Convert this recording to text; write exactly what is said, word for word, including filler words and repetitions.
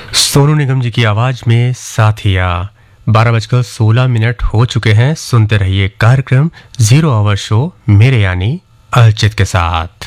सोनू निगम जी की आवाज में साथिया। बारह बजकर सोलह मिनट हो चुके हैं। सुनते रहिए कार्यक्रम जीरो आवर शो मेरे यानी अर्चित के साथ।